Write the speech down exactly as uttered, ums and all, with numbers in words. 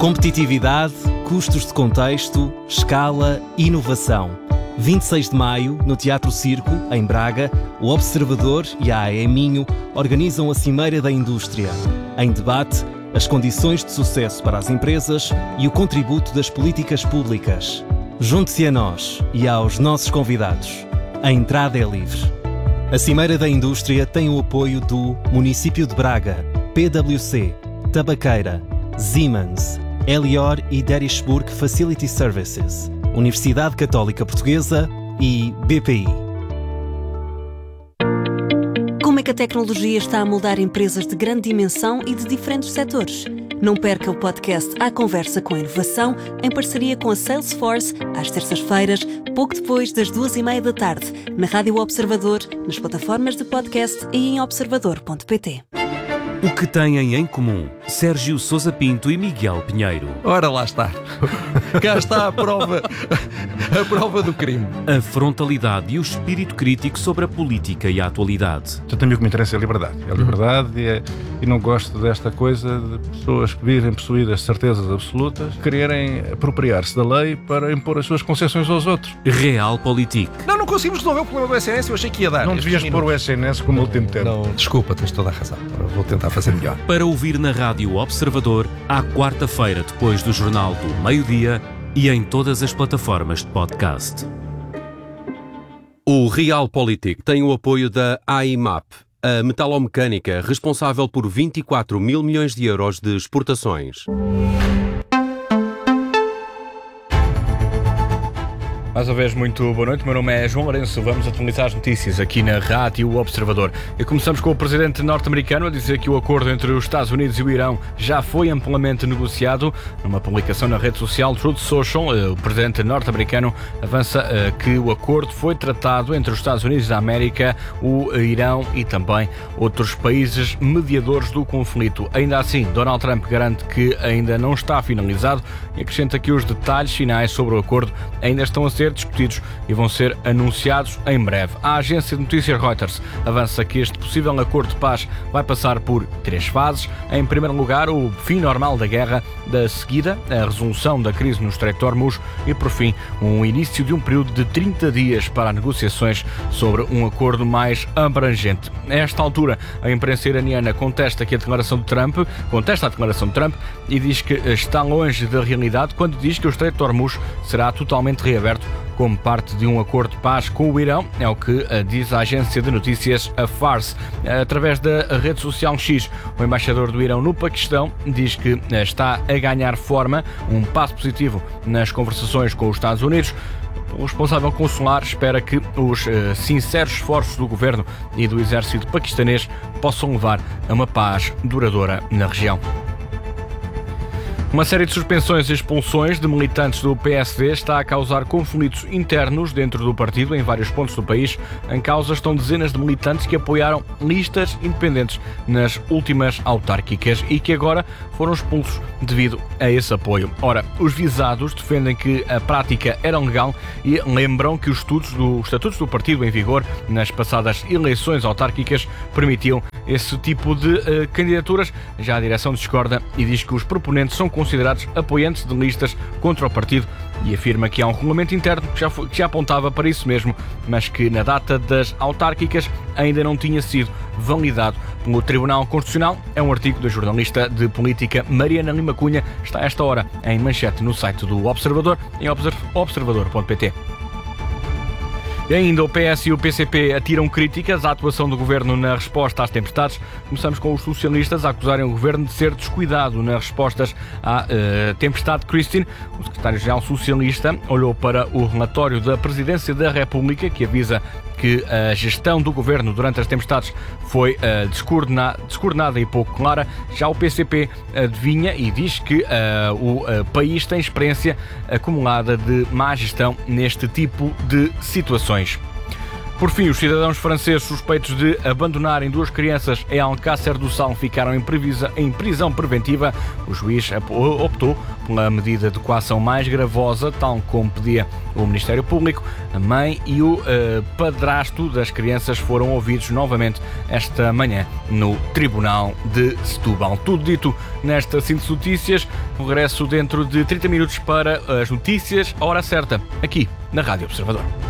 Competitividade, custos de contexto, escala, inovação. vinte e seis de maio, no Teatro Circo, em Braga, o Observador e a A E Minho organizam a Cimeira da Indústria. Em debate, as condições de sucesso para as empresas e o contributo das políticas públicas. Junte-se a nós e aos nossos convidados. A entrada é livre. A Cimeira da Indústria tem o apoio do Município de Braga, P W C, Tabaqueira, Siemens, Elior e Derishburg Facility Services, Universidade Católica Portuguesa e B P I. Como é que a tecnologia está a moldar empresas de grande dimensão e de diferentes setores? Não perca o podcast À Conversa com a Inovação, em parceria com a Salesforce, às terças-feiras, pouco depois das duas e meia da tarde, na Rádio Observador, nas plataformas de podcast e em observador ponto pt. O que têm em comum Sérgio Sousa Pinto e Miguel Pinheiro? Ora, lá está. Cá está a prova, a prova do crime. A frontalidade e o espírito crítico sobre a política e a atualidade. Então, também o que me interessa é a liberdade. É a liberdade e, é, e não gosto desta coisa de pessoas que vivem possuídas de certezas absolutas, quererem apropriar-se da lei para impor as suas concessões aos outros. Realpolitik. Não, não conseguimos resolver o problema do S N S, eu achei que ia dar. Não devias pôr o S N S como último termo. Não, desculpa, tens toda a razão. Vou tentar fazer melhor. Para ouvir na Rádio Observador, à quarta-feira, depois do Jornal do Meio-Dia e em todas as plataformas de podcast. O Realpolitik tem o apoio da A I M A P, a metalomecânica responsável por vinte e quatro mil milhões de euros de exportações. Mais uma vez, muito boa noite. Meu nome é João Lourenço. Vamos atualizar as notícias aqui na Rádio Observador. E começamos com o presidente norte-americano a dizer que o acordo entre os Estados Unidos e o Irão já foi amplamente negociado. Numa publicação na rede social Truth Social, o presidente norte-americano avança que o acordo foi tratado entre os Estados Unidos da América, o Irão e também outros países mediadores do conflito. Ainda assim, Donald Trump garante que ainda não está finalizado e acrescenta que os detalhes finais sobre o acordo ainda estão a ser discutidos e vão ser anunciados em breve. A agência de notícias Reuters avança que este possível acordo de paz vai passar por três fases. Em primeiro lugar, o fim normal da guerra, da seguida, a resolução da crise no Estreito de Hormuz e, por fim, um início de um período de trinta dias para negociações sobre um acordo mais abrangente. A esta altura, a imprensa iraniana contesta que a declaração de Trump, contesta a declaração de Trump e diz que está longe da realidade quando diz que o Estreito de Hormuz será totalmente reaberto como parte de um acordo de paz com o Irão, é o que diz a agência de notícias a Fars. Através da rede social X, o embaixador do Irão no Paquistão diz que está a ganhar forma, um passo positivo nas conversações com os Estados Unidos. O responsável consular espera que os uh, sinceros esforços do governo e do exército paquistanês possam levar a uma paz duradoura na região. Uma série de suspensões e expulsões de militantes do P S D está a causar conflitos internos dentro do partido em vários pontos do país. Em causa estão dezenas de militantes que apoiaram listas independentes nas últimas autárquicas e que agora foram expulsos devido a esse apoio. Ora, os visados defendem que a prática era legal e lembram que os estatutos do, os estatutos do partido em vigor nas passadas eleições autárquicas permitiam esse tipo de uh, candidaturas. Já a direção discorda e diz que os proponentes são considerados apoiantes de listas contra o partido e afirma que há um regulamento interno que já, foi, que já apontava para isso mesmo, mas que na data das autárquicas ainda não tinha sido validado pelo Tribunal Constitucional. É um artigo da jornalista de política Mariana Lima Cunha, está a esta hora em manchete no site do Observador, em observador ponto pt. E ainda o P S e o P C P atiram críticas à atuação do governo na resposta às tempestades. Começamos com os socialistas a acusarem o governo de ser descuidado nas respostas à uh, tempestade Christine. O secretário-geral socialista olhou para o relatório da Presidência da República, que avisa que a gestão do governo durante as tempestades foi uh, descoordena, descoordenada e pouco clara. Já o P C P adivinha e diz que uh, o uh, país tem experiência acumulada de má gestão neste tipo de situações. Por fim, os cidadãos franceses suspeitos de abandonarem duas crianças em Alcácer do Sal ficaram em, previsa, em prisão preventiva. O juiz optou pela medida de coação mais gravosa, tal como pedia o Ministério Público. A mãe e o uh, padrasto das crianças foram ouvidos novamente esta manhã no Tribunal de Setúbal. Tudo dito nesta síntese de notícias. Regresso dentro de trinta minutos para as notícias, a hora certa, aqui na Rádio Observador.